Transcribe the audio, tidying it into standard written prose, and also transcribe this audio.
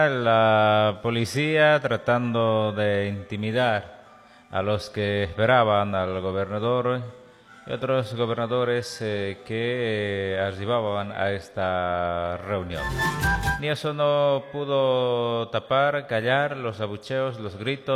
La policía tratando de intimidar a los que esperaban al gobernador y otros gobernadores que arribaban a esta reunión. Ni eso no pudo tapar, callar los abucheos, los gritos.